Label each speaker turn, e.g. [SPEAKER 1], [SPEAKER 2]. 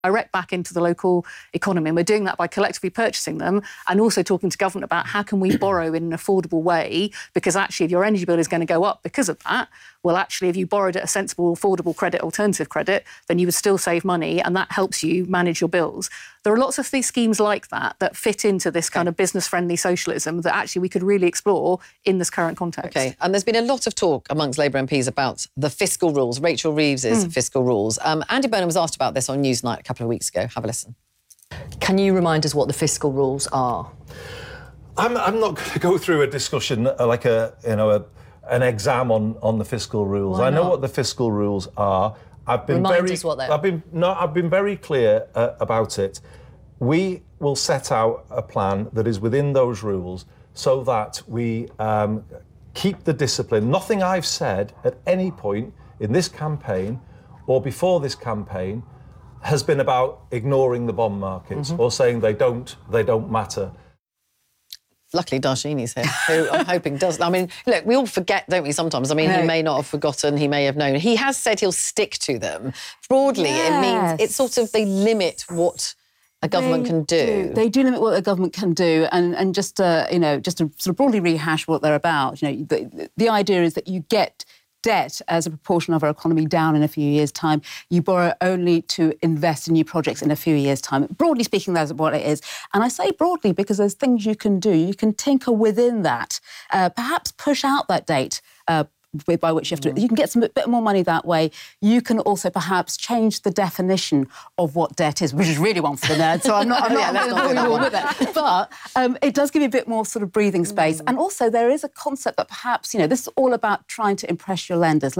[SPEAKER 1] direct back into the local economy. And we're doing that by collectively purchasing them and also talking to government about how can we borrow in an affordable way, because actually if your energy bill is going to go up because of that, well, actually, if you borrowed at a sensible, affordable credit, alternative credit, then you would still save money, and that helps you manage your bills. There are lots of these schemes like that fit into this kind of business-friendly socialism that actually we could really explore in this current context.
[SPEAKER 2] OK, and there's been a lot of talk amongst Labour MPs about the fiscal rules, Rachel Reeves's fiscal rules. Andy Burnham was asked about this on Newsnight a couple of weeks ago. Have a listen.
[SPEAKER 3] Can you remind us what the fiscal rules are?
[SPEAKER 4] I'm not going to go through a discussion like an exam on the fiscal rules.
[SPEAKER 3] Why
[SPEAKER 4] I know
[SPEAKER 3] not?
[SPEAKER 4] what the fiscal rules are. I've been
[SPEAKER 3] Remind
[SPEAKER 4] very
[SPEAKER 3] us what they are.
[SPEAKER 4] I've been very clear about it. We will set out a plan that is within those rules so that we keep the discipline. Nothing I've said at any point in this campaign or before this campaign has been about ignoring the bond markets or saying they don't matter.
[SPEAKER 2] Luckily, Darshini's here, who I'm hoping does. I mean, look, we all forget, don't we, sometimes? I mean, he may not have forgotten, he may have known. He has said he'll stick to them. Broadly, it means it's sort of they limit what a government can do.
[SPEAKER 5] They do limit what a government can do, and just to sort of broadly rehash what they're about. The idea is that you get debt as a proportion of our economy down in a few years' time. You borrow only to invest in new projects in a few years' time. Broadly speaking, that's what it is. And I say broadly because there's things you can do. You can tinker within that, perhaps push out that date by which you have to... You can get some bit more money that way. You can also perhaps change the definition of what debt is, which is really one for the nerds, so I'm not going to with it. But it does give you a bit more sort of breathing space. And also there is a concept that perhaps, this is all about trying to impress your lenders.